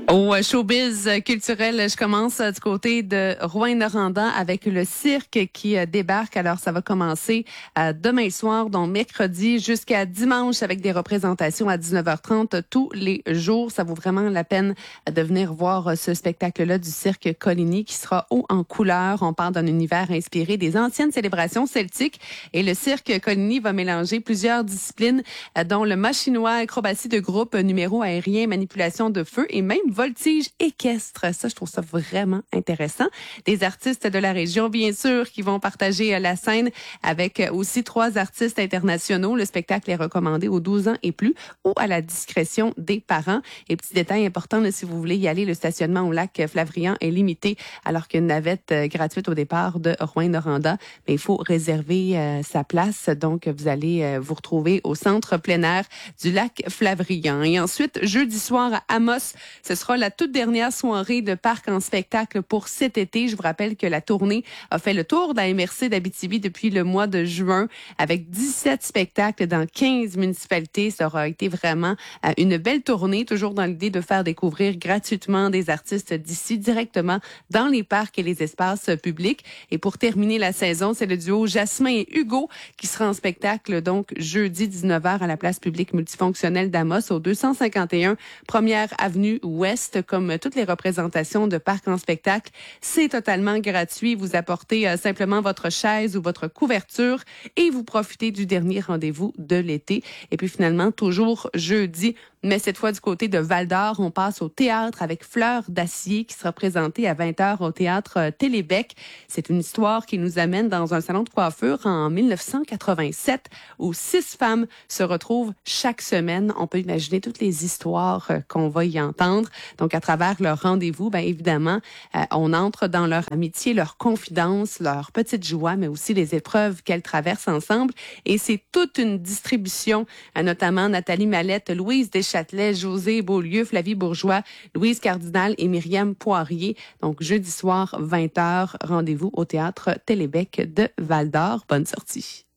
Au showbiz culturel, je commence du côté de Rouyn-Noranda avec le cirque qui débarque. Alors, ça va commencer demain soir, donc mercredi jusqu'à dimanche avec des représentations à 19h30 tous les jours. Ça vaut vraiment la peine de venir voir ce spectacle-là du cirque Coligny qui sera haut en couleurs. On parle d'un univers inspiré des anciennes célébrations celtiques et le cirque Coligny va mélanger plusieurs disciplines dont le mât chinois, acrobatie de groupe, numéro aérien, manipulation de feu et même voltige équestre. Ça, je trouve ça vraiment intéressant. Des artistes de la région, bien sûr, qui vont partager la scène avec aussi 3 artistes internationaux. Le spectacle est recommandé aux 12 ans et plus ou à la discrétion des parents. Et petit détail important, là, si vous voulez y aller, le stationnement au lac Flavrian est limité alors qu'une navette gratuite au départ de Rouyn-Noranda. Mais il faut réserver sa place. Donc, vous allez vous retrouver au centre plein air du lac Flavrian. Et ensuite, jeudi soir à Amos, ce sera la toute dernière soirée de parc en spectacle pour cet été. Je vous rappelle que la tournée a fait le tour de la MRC d'Abitibi depuis le mois de juin avec 17 spectacles dans 15 municipalités. Ça aura été vraiment une belle tournée, toujours dans l'idée de faire découvrir gratuitement des artistes d'ici directement dans les parcs et les espaces publics. Et pour terminer la saison, c'est le duo Jasmin et Hugo qui sera en spectacle donc jeudi 19h à la place publique multifonctionnelle d'Amos au 251 Première Avenue Ouest. Comme toutes les représentations de parcs en spectacle, c'est totalement gratuit. Vous apportez simplement votre chaise ou votre couverture et vous profitez du dernier rendez-vous de l'été. Et puis finalement, toujours jeudi, mais cette fois du côté de Val-d'Or, on passe au théâtre avec Fleur d'acier qui sera présentée à 20h au théâtre Télébec. C'est une histoire qui nous amène dans un salon de coiffure en 1987 où 6 femmes se retrouvent chaque semaine. On peut imaginer toutes les histoires qu'on va y entendre. Donc, à travers leur rendez-vous, bien évidemment, on entre dans leur amitié, leur confidence, leur petite joie, mais aussi les épreuves qu'elles traversent ensemble. Et c'est toute une distribution, notamment Nathalie Mallette, Louise Deschâtelet, José Beaulieu, Flavie Bourgeois, Louise Cardinal et Myriam Poirier. Donc, jeudi soir, 20h, rendez-vous au théâtre Télébec de Val-d'Or. Bonne sortie.